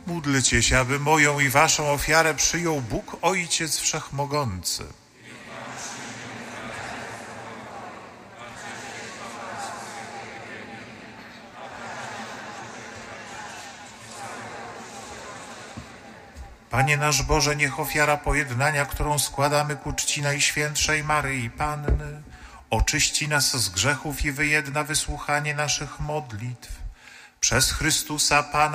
Módlcie się, aby moją i waszą ofiarę przyjął Bóg, Ojciec Wszechmogący. Panie nasz Boże, niech ofiara pojednania, którą składamy ku czci Najświętszej Maryi Panny, oczyści nas z grzechów i wyjedna wysłuchanie naszych modlitw. Przez Chrystusa Pana